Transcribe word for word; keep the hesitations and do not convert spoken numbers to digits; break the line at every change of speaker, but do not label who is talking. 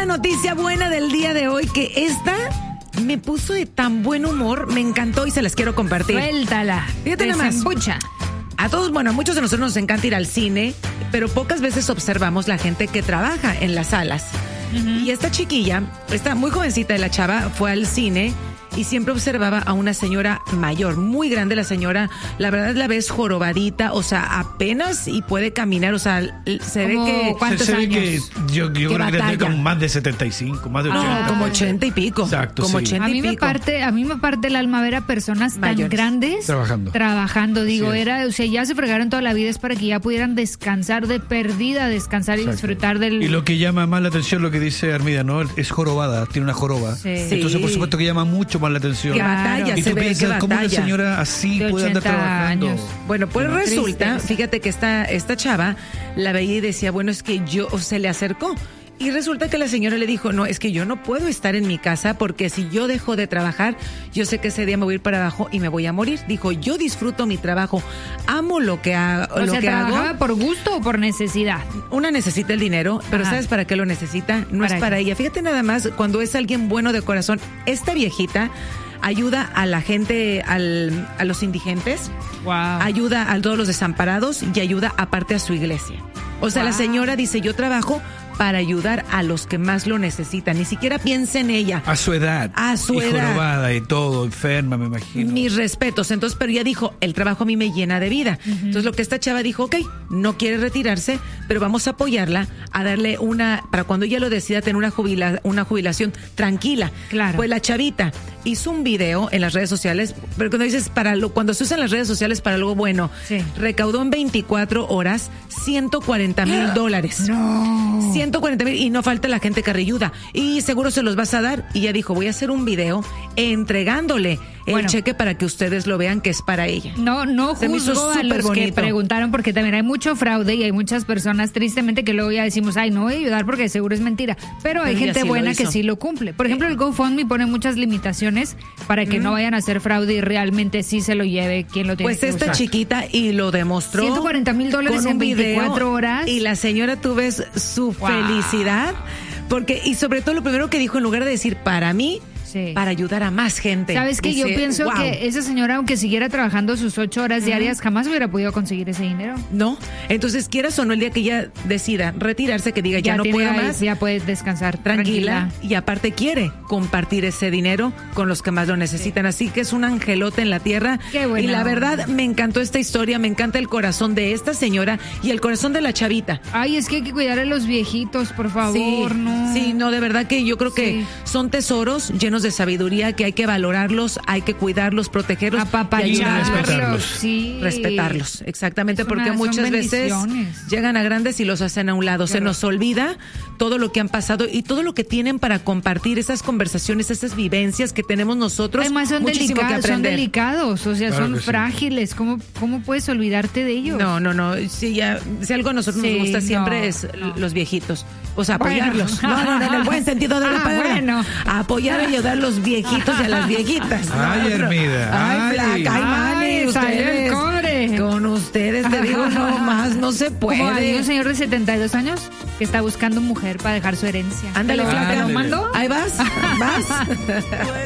noticia buena del día de hoy, que esta me puso de tan buen humor, me encantó y se las quiero compartir.
Suéltala.
Fíjate nada más.
Desembucha.
A todos, bueno, a muchos de nosotros nos encanta ir al cine, pero pocas veces observamos la gente que trabaja en las salas. Uh-huh. Y esta chiquilla, esta muy jovencita de la chava, fue al cine y siempre observaba a una señora mayor, muy grande la señora, la verdad la ves jorobadita, o sea, apenas y puede caminar, o sea, se ve que...
¿Cuántos
se, se
años?
ve que yo, yo creo que tiene como más de setenta y cinco, más de ochenta.
No, como ochenta y pico.
Exacto,
como
sí.
ochenta
A mí
y
me
pico.
parte, a mí me parte el alma ver a personas
Mayores.
tan grandes
Trabajando.
Trabajando, digo,
Sí.
era, o sea, ya se fregaron toda la vida, es para que ya pudieran descansar de perdida, descansar
Exacto.
y disfrutar del.
Y lo que llama más la atención, lo que dice Armida, ¿no? Es jorobada, tiene una joroba.
Sí.
Entonces, por supuesto que llama mucho más la atención.
Que batalla,
Y
se
tú
ve que
piensas, ¿cómo una
batalla.
señora así
De
puede andar
ochenta
trabajando?
años.
Bueno, pues
No,
resulta,
triste.
fíjate que esta, esta chava la veía y decía, bueno, es que yo, o se le acercó. Y resulta que la señora le dijo, no, es que yo no puedo estar en mi casa porque si yo dejo de trabajar, yo sé que ese día me voy a ir para abajo y me voy a morir. Dijo, yo disfruto mi trabajo, amo lo que, ha-
O
lo
sea,
que
¿trabajaba
hago.
por gusto o por necesidad?
Una necesita el dinero, pero
Ajá.
¿sabes para qué lo necesita? No
Para
es para
qué.
ella. Fíjate nada más, cuando es alguien bueno de corazón, esta viejita ayuda a la gente, al, a los indigentes,
Wow.
ayuda a todos los desamparados y ayuda aparte a su iglesia. O sea,
Wow.
la señora dice, yo trabajo para ayudar a los que más lo necesitan. Ni siquiera piensa en ella.
A su edad.
A su
y
edad.
jorobada y todo, enferma, me imagino.
Mis respetos. Entonces, pero ella dijo, el trabajo a mí me llena de vida. Uh-huh. Entonces, lo que esta chava dijo, ok, no quiere retirarse, pero vamos a apoyarla, a darle una, para cuando ella lo decida, tener una, jubila, una jubilación tranquila.
Claro.
Pues la chavita hizo un video en las redes sociales, pero cuando dices, para lo, cuando se usan las redes sociales para algo bueno,
Sí.
recaudó en veinticuatro horas ciento cuarenta mil dólares.
No.
ciento cuarenta mil y no falta la gente que reayuda. Y seguro se los vas a dar. Y ella dijo, voy a hacer un video entregándole el
Bueno.
cheque para que ustedes lo vean que es para ella.
No, no
Se me hizo
juzgo a
súper
los que
bonito.
preguntaron porque también hay mucho fraude y hay muchas personas tristemente que luego ya decimos, ay, no voy a ayudar porque seguro es mentira. Pero hay
Pero ella
gente
sí lo
buena
hizo.
que sí lo cumple. Por ejemplo, el GoFundMe pone muchas limitaciones para que
Mm.
no vayan a hacer fraude y realmente sí se lo lleve quien lo tiene
Pues
que
esta
usar.
chiquita y lo demostró.
ciento cuarenta mil dólares
con
en
un video,
veinticuatro horas.
Y la señora, tú ves su
Wow.
felicidad. Porque, y sobre todo lo primero que dijo, en lugar de decir para mí,
Sí.
para ayudar a más gente.
¿Sabes qué? Yo
Dice,
pienso
wow.
que esa señora, aunque siguiera trabajando sus ocho horas diarias, jamás hubiera podido conseguir ese dinero.
No, entonces quieras o no, el día que ella decida retirarse, que diga ya, no
tiene
puedo
ahí-
más,
Ya puede descansar
tranquila,
tranquila.
y aparte quiere compartir ese dinero con los que más lo necesitan, así que es un angelote en la tierra.
Qué buena
y la
onda.
verdad me encantó esta historia, me encanta el corazón de esta señora y el corazón de la chavita.
Ay, es que hay que cuidar a los viejitos, por favor,
Sí,
no.
sí, no, de verdad que yo creo que
Sí.
son tesoros llenos de sabiduría que hay que valorarlos, hay que cuidarlos, protegerlos y
Apapacharlos,
respetarlos.
sí.
respetarlos, exactamente,
Es
porque
una- son
muchas veces
bendiciones.
llegan a grandes y los hacen a un lado. Se
horror.
nos olvida todo lo que han pasado y todo lo que tienen para compartir, esas conversaciones, esas vivencias que tenemos nosotros.
Además son,
muchísimo que
delicados, son
aprender.
delicados, o sea,
Claro
son
que sí.
frágiles. ¿Cómo, ¿Cómo puedes olvidarte de ellos?
No, no, no. Si, ya, si algo a nosotros
Sí,
nos gusta siempre
no,
es
no.
los viejitos. O sea,
Bueno.
apoyarlos. No, no, no, en el buen sentido de la
Ah,
palabra.
bueno.
Apoyar y ayudar a los viejitos y a las viejitas.
Ay,
No, no.
Hermida,
Ay,
ay.
flaca, ay, mani,
Ay, salió el
ustedes.
cobre.
Con ustedes te digo, no más, no se puede.
Como hay un señor de setenta y dos años que está buscando mujer para dejar su herencia.
Ándale,
¿Te lo-
flaca.
¿Te lo mando?
Ahí vas, vas.